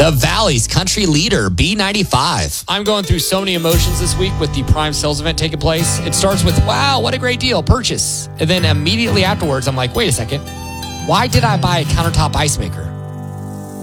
The Valley's country leader, B95. I'm going through so many emotions this week with the Prime sales event taking place. It starts with, wow, what a great deal, purchase. And then immediately afterwards, I'm like, wait a second. Why did I buy a countertop ice maker?